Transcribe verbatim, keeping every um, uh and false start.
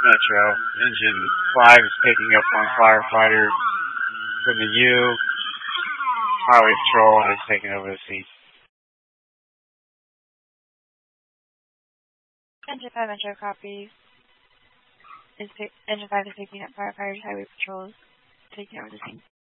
Metro. Engine five is picking up one firefighter from the U. Highway Patrol is taking over the seat. Engine five Metro copies. Is Engine five is picking up firefighters, Highway Patrols, taking over the scene.